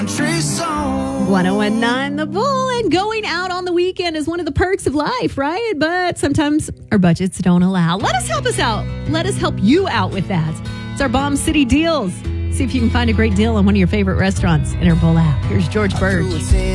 1019 The Bull, and going out on the weekend is one of the perks of life, right? But sometimes our budgets don't allow. Let us help us out. Let us help you out with that. It's our Bomb City Deals. See if you can find a great deal on one of your favorite restaurants in our Bull app. Here's George Birch.